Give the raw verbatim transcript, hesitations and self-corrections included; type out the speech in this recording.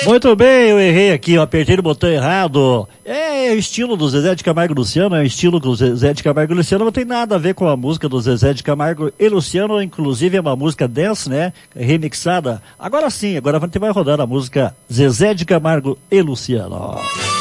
Muito bem, eu errei aqui, eu apertei o botão errado. É, é o estilo do Zezé de Camargo e Luciano, é o estilo do Zezé de Camargo e Luciano, não tem nada a ver com a música do Zezé de Camargo e Luciano, inclusive é uma música dance, né, remixada. Agora sim, agora a gente vai rodar a música Zezé de Camargo e Luciano.